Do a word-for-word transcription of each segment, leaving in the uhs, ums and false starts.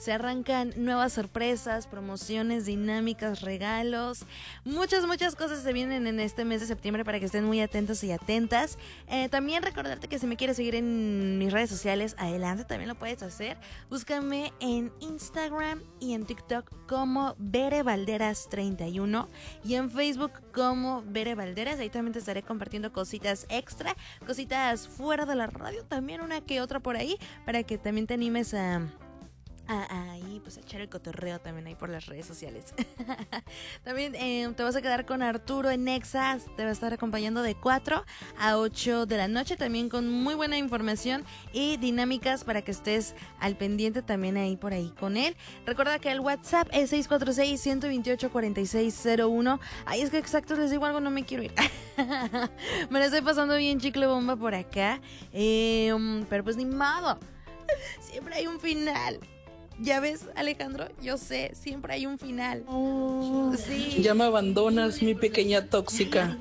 Se arrancan nuevas sorpresas, promociones, dinámicas, regalos. Muchas, muchas cosas se vienen en este mes de septiembre para que estén muy atentos y atentas. Eh, también recordarte que si me quieres seguir en mis redes sociales, adelante, también lo puedes hacer. Búscame en Instagram y en TikTok como Bere Valderas treinta y uno y en Facebook como Bere Valderas. Ahí también te estaré compartiendo cositas extra, cositas fuera de la radio, también una que otra por ahí, para que también te animes a... ahí, pues a echar el cotorreo también ahí por las redes sociales. También eh, te vas a quedar con Arturo en Nexa. Te va a estar acompañando de cuatro a ocho de la noche, también con muy buena información y dinámicas para que estés al pendiente también ahí por ahí con él. Recuerda que el WhatsApp es seis cuatro seis, uno dos ocho, cuatro seis cero uno. Ahí es que exacto, les digo algo, no me quiero ir. Me la estoy pasando bien chicle bomba por acá, eh, pero pues ni modo, siempre hay un final. Ya ves, Alejandro, yo sé, siempre hay un final. Oh, sí. Ya me abandonas, mi pequeña tóxica.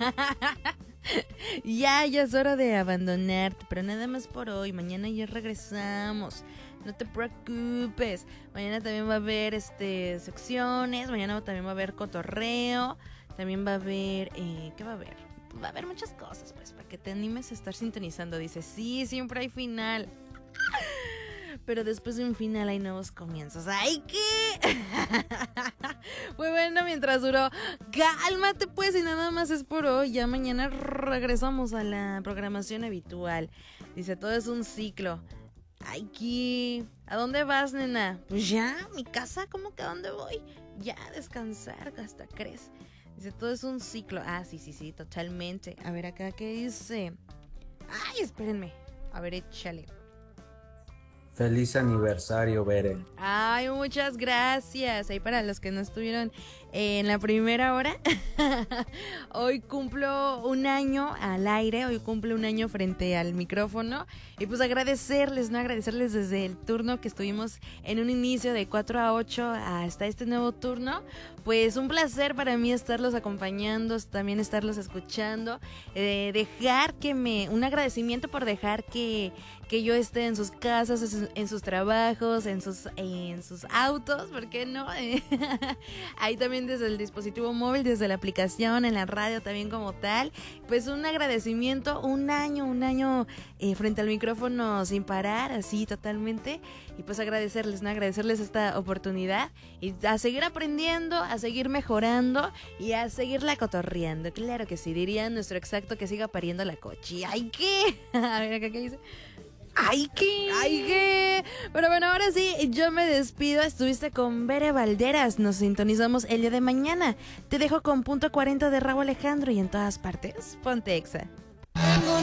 Ya, ya es hora de abandonarte, pero nada más por hoy. Mañana ya regresamos. No te preocupes. Mañana también va a haber este secciones. Mañana también va a haber cotorreo. También va a haber... Eh, ¿Qué va a haber? Va a haber muchas cosas, pues, para que te animes a estar sintonizando. Dice, sí, siempre hay final. Pero después de un final hay nuevos comienzos. ¡Ay, qué! Muy bueno, mientras duró. Cálmate, pues, y nada más es por hoy. Ya mañana regresamos a la programación habitual. Dice, todo es un ciclo. ¡Ay, qué! ¿A dónde vas, nena? Pues ya, mi casa, ¿cómo que a dónde voy? Ya, a descansar, hasta crees. Dice, todo es un ciclo. Ah, sí, sí, sí, totalmente. A ver, acá, ¿qué dice? ¡Ay, espérenme! A ver, échale. Feliz aniversario, Bere. Ay, muchas gracias. Ahí para los que no estuvieron en la primera hora. Hoy cumplo un año al aire, hoy cumplo un año frente al micrófono. Y pues agradecerles, ¿no? Agradecerles desde el turno que estuvimos en un inicio de cuatro a ocho hasta este nuevo turno. Pues un placer para mí estarlos acompañando, también estarlos escuchando. Eh, dejar que me... Un agradecimiento por dejar que, que yo esté en sus casas, en sus trabajos, en sus, en sus autos, ¿por qué no? Ahí también desde el dispositivo móvil, desde la aplicación, en la radio también como tal. Pues un agradecimiento, un año, un año eh, frente al micrófono sin parar, así totalmente. Y pues agradecerles, ¿no? Agradecerles esta oportunidad y a seguir aprendiendo, a seguir mejorando y a seguirla cotorreando. Claro que sí, diría nuestro exacto que siga pariendo la cochi. ¡Ay, qué! A ver acá, ¿qué dice? ¡Ay, qué! ¡Ay, qué! Pero bueno, ahora sí, yo me despido. Estuviste con Bere Valderas. Nos sintonizamos el día de mañana. Te dejo con punto cuarenta de Raúl Alejandro y en todas partes, ponte Exa.